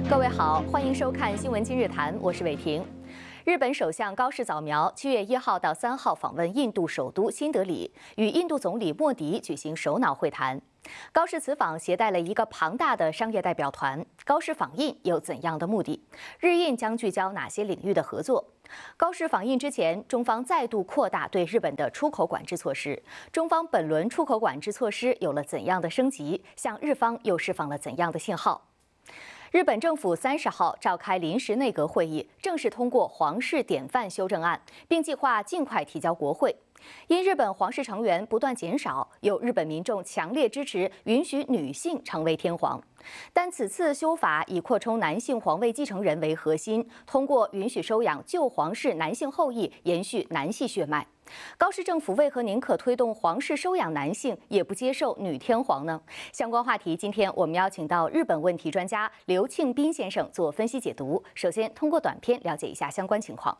各位好，欢迎收看《新闻今日谈》，我是伟婷。日本首相高市早苗7月1号到3号访问印度首都新德里，与印度总理莫迪举行首脑会谈。高市此访携带了一个庞大的商业代表团。高市访印有怎样的目的？日印将聚焦哪些领域的合作？高市访印之前，中方再度扩大对日本的出口管制措施。中方本轮出口管制措施有了怎样的升级？向日方又释放了怎样的信号？日本政府30号召开临时内阁会议，正式通过皇室典范修正案，并计划尽快提交国会。因日本皇室成员不断减少，有日本民众强烈支持允许女性成为天皇。但此次修法以扩充男性皇位继承人为核心，通过允许收养旧皇室男性后裔，延续男系血脉。高市政府为何宁可推动皇室收养男性，也不接受女天皇呢？相关话题，今天我们邀请到日本问题专家刘庆斌先生做分析解读。首先，通过短片了解一下相关情况。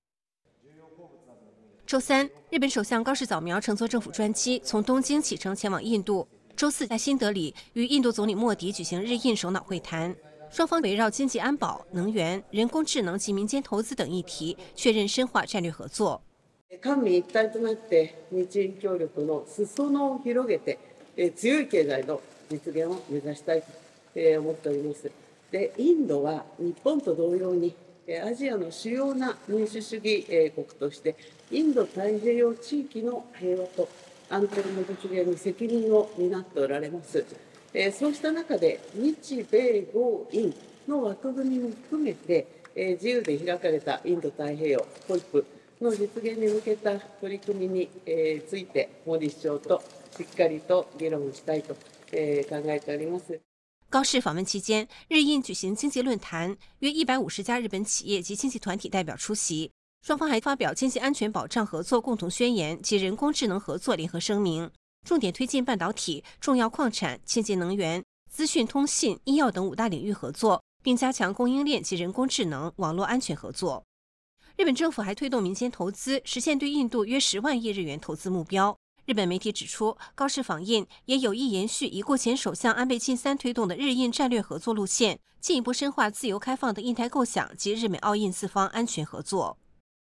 周三，日本首相高市早苗乘坐政府专机从东京启程前往印度。周四在新德里与印度总理莫迪举行日印首脑会谈，双方围绕经济安保、能源、人工智能及民间投资等议题确认深化战略合作。 官民一体となって日印協力の裾野を広げて、強い経済の実現を目指したいと思っております。で、インドは日本と同様にアジアの主要な民主主義国としてインド太平洋地域の平和と安定の実現に責任を担っておられます。そうした中で日米豪印の枠組みも含めて自由で開かれたインド太平洋FOIPの実現に向けた取り組みについてモディ首相としっかりと議論したいと考えております。 高市访问期间，日印举行经济论坛，约150家日本企业及经济团体代表出席。双方还发表经济安全保障合作共同宣言及人工智能合作联合声明，重点推进半导体、重要矿产、清洁能源、资讯通信、医药等5大领域合作，并加强供应链及人工智能、网络安全合作。日本政府还推动民间投资，实现对印度约10万亿日元投资目标。日本媒体指出，高市访印也有意延续已故前首相安倍晋三推动的日印战略合作路线，进一步深化自由开放的印太构想及日美澳印4方安全合作。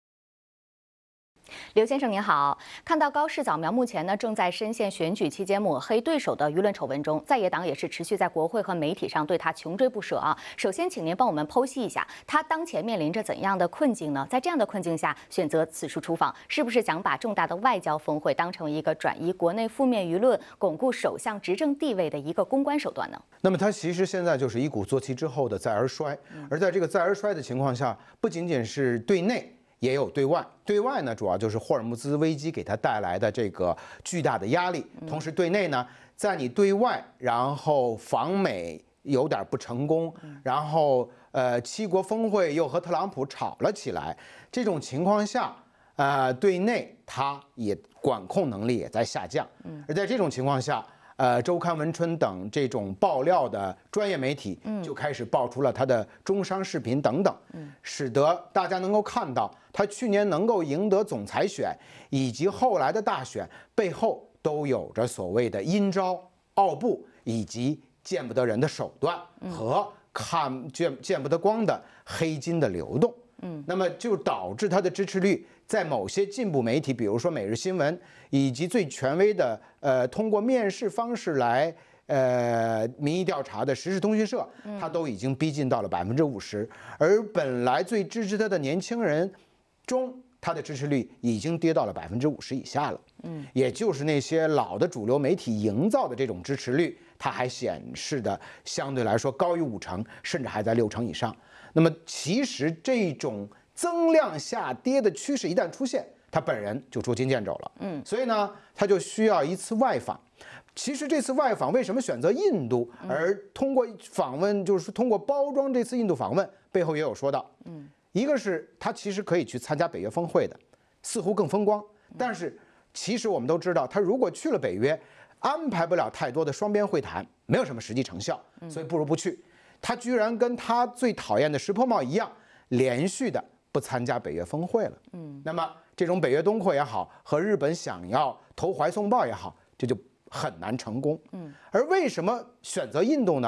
刘先生您好，看到高市早苗目前呢正在深陷选举期间抹黑对手的舆论丑闻中，在野党也是持续在国会和媒体上对他穷追不舍啊。首先，请您帮我们剖析一下，他当前面临着怎样的困境呢？在这样的困境下，选择此处出访，是不是想把重大的外交峰会当成一个转移国内负面舆论、巩固首相执政地位的一个公关手段呢？ 那么他其实现在就是一鼓作气之后的再而衰，而在这个再而衰的情况下，不仅仅是对内。也有对外，对外呢主要就是霍尔木兹危机给他带来的这个巨大的压力，同时对内呢，在你对外然后访美有点不成功，然后7国峰会又和特朗普吵了起来，这种情况下，对内他也管控能力也在下降，而在这种情况下。周刊文春等这种爆料的专业媒体就开始爆出了他的中伤视频等等，使得大家能够看到他去年能够赢得总裁选以及后来的大选背后都有着所谓的阴招、奥布以及见不得人的手段和见不得光的黑金的流动。那么就导致他的支持率在某些进步媒体，比如说《每日新闻》，以及最权威的通过面试方式来民意调查的时事通讯社，他都已经逼近到了50%，而本来最支持他的年轻人中，他的支持率已经跌到了50%以下了。也就是那些老的主流媒体营造的这种支持率，它还显示的相对来说高于50%，甚至还在60%以上。那么其实这种增量下跌的趋势一旦出现，他本人就捉襟见肘了。所以呢，他就需要一次外访。其实这次外访为什么选择印度，而通过访问，就是通过包装这次印度访问，背后也有说到。一个是他其实可以去参加北约峰会的，似乎更风光。但是其实我们都知道，他如果去了北约，安排不了太多的双边会谈，没有什么实际成效，所以不如不去。他居然跟他最讨厌的石破茂一样，连续的不参加北约峰会了。那么这种北约东扩也好，和日本想要投怀送抱也好，这就很难成功。而为什么选择印度呢？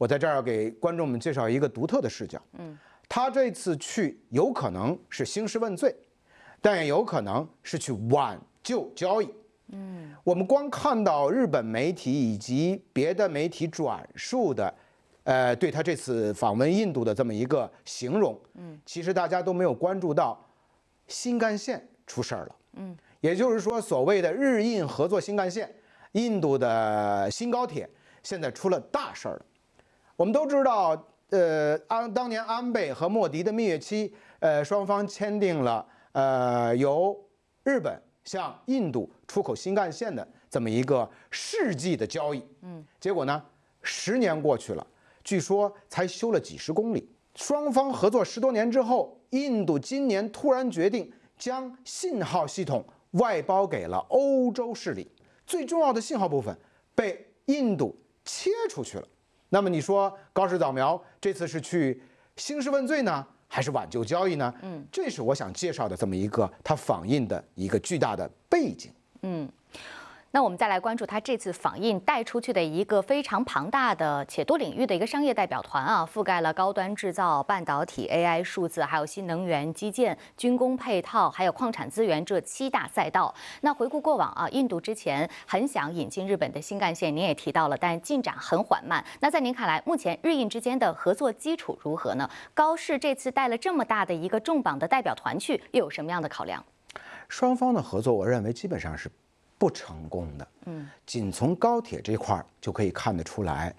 我在这儿要给观众们介绍一个独特的视角。他这次去有可能是兴师问罪，但也有可能是去挽救交易。我们光看到日本媒体以及别的媒体转述的，对他这次访问印度的这么一个形容，其实大家都没有关注到新干线出事儿了。也就是说，所谓的日印合作新干线，印度的新高铁现在出了大事儿了。我们都知道，当年安倍和莫迪的蜜月期，双方签订了由日本向印度出口新干线的这么一个世纪的交易。结果呢，10年过去了，据说才修了几十公里。双方合作10多年之后，印度今年突然决定将信号系统外包给了欧洲势力，最重要的信号部分被印度切出去了。那么你说高市早苗这次是去兴师问罪呢，还是挽救交易呢？这是我想介绍的这么一个他访印的一个巨大的背景。 那我们再来关注他这次访印带出去的一个非常庞大的且多领域的一个商业代表团啊，覆盖了高端制造、半导体、AI、数字，还有新能源、基建、军工配套，还有矿产资源这7大赛道。那回顾过往啊，印度之前很想引进日本的新干线，您也提到了，但进展很缓慢。那在您看来，目前日印之间的合作基础如何呢？高市这次带了这么大的一个重磅的代表团去，又有什么样的考量？ 双方的合作，我认为基本上是不成功的。仅从高铁这块就可以看得出来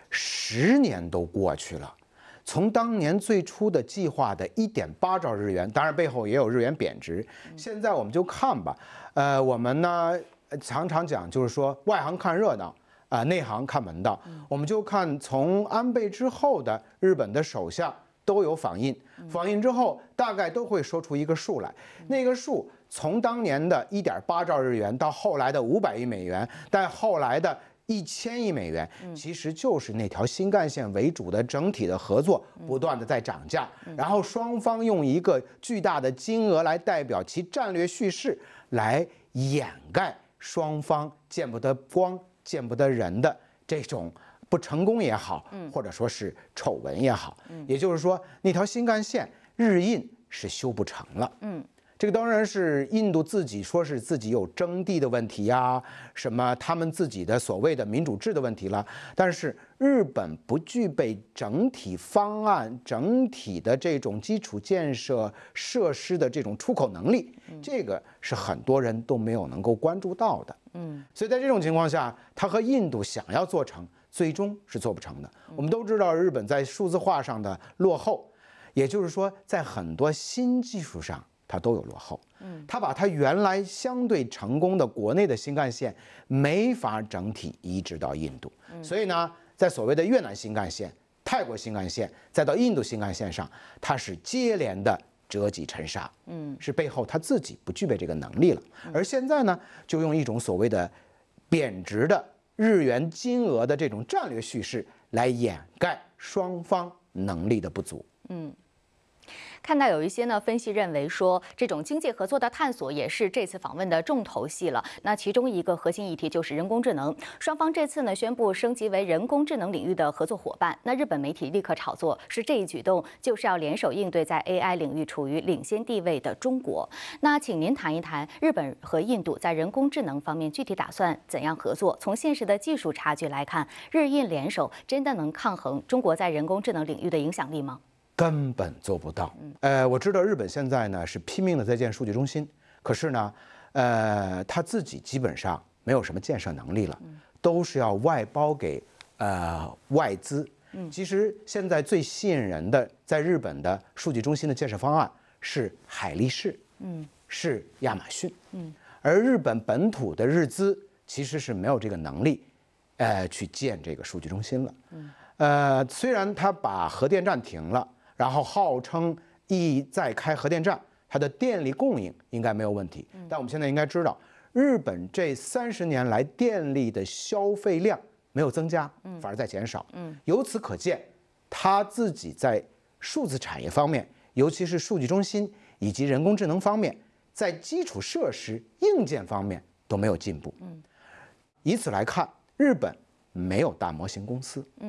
，10年都过去了。从当年最初的计划的1.8兆日元，当然背后也有日元贬值。现在我们就看吧，我们呢常常讲，就是说外行看热闹，内行看门道。我们就看从安倍之后的日本的首相都有访印，访印之后大概都会说出一个数来，那个数从当年的1.8兆日元到后来的500亿美元，但后来的1000亿美元，其实就是那条新干线为主的整体的合作不断的在涨价，然后双方用一个巨大的金额来代表其战略叙事，来掩盖双方见不得光、见不得人的这种不成功也好，或者说是丑闻也好。也就是说，那条新干线日印是修不成了。这个当然是印度自己说是自己有征地的问题呀，什么他们自己的所谓的民主制的问题了。但是日本不具备整体方案、整体的这种基础建设设施的这种出口能力，这个是很多人都没有能够关注到的。所以在这种情况下，他和印度想要做成，最终是做不成的。我们都知道日本在数字化上的落后，也就是说在很多新技术上它都有落后。它把它原来相对成功的国内的新干线没法整体移植到印度，所以呢，在所谓的越南新干线、泰国新干线，再到印度新干线上，它是接连的折戟沉沙。是背后它自己不具备这个能力了。而现在呢，就用一种所谓的贬值的日元金额的这种战略叙事来掩盖双方能力的不足。 看到有一些分析认为说，这种经济合作的探索也是这次访问的重头戏了。那其中一个核心议题就是人工智能，双方这次宣布升级为人工智能领域的合作伙伴。那日本媒体立刻炒作，是这一举动就是要联手应对在 AI 领域处于领先地位的中国。那请您谈一谈日本和印度在人工智能方面具体打算怎样合作？从现实的技术差距来看，日印联手真的能抗衡中国在人工智能领域的影响力吗？ 根本做不到。我知道日本现在呢是拼命的在建数据中心，可是呢，他自己基本上没有什么建设能力了，都是要外包给外资。其实现在最吸引人的在日本的数据中心的建设方案是海力士，是亚马逊，而日本本土的日资其实是没有这个能力，去建这个数据中心了。虽然他把核电站停了，然后号称再开核电站，它的电力供应应该没有问题。但我们现在应该知道，日本这30年来电力的消费量没有增加，反而在减少。由此可见，他自己在数字产业方面，尤其是数据中心以及人工智能方面，在基础设施硬件方面都没有进步。以此来看，日本没有大模型公司。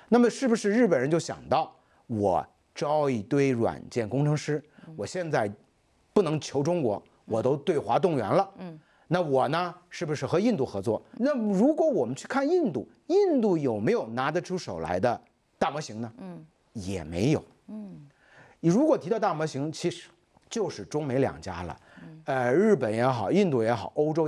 那么是不是日本人就想到，我招一堆软件工程师，我现在不能求中国，我都对华动员了，那我呢，是不是和印度合作？那如果我们去看印度，印度有没有拿得出手来的大模型呢？也没有。你如果提到大模型，其实就是中美两家了。日本也好，印度也好，欧洲。